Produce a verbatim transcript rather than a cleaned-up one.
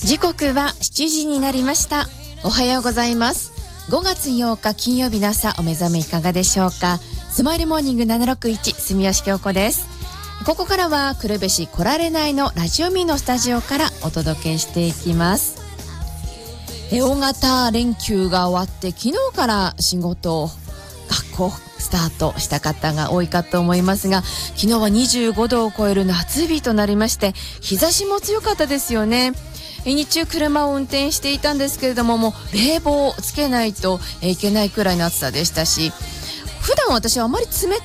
時刻はしちじになりました。おはようございます。ごがつようか金曜日の朝、お目覚めいかがでしょうか。スマイルモーニングななろくいち住吉京子です。ここからは久留米市来られないのラジオミーのスタジオからお届けしていきます。え大型連休が終わって昨日から仕事学校スタートした方が多いかと思いますが、昨日はにじゅうごどを超える夏日となりまして、日差しも強かったですよね。日中車を運転していたんですけれども、もう冷房をつけないといけないくらいの暑さでしたし、普段私はあまり冷